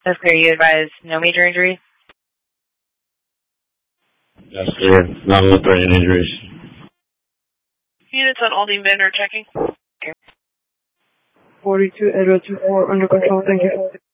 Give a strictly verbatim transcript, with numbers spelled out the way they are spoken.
That's clear. You advise no major injuries? That's clear. Non-threatening injuries. Units on Aldine Bender checking. forty-two Edward two four under control. Thank you.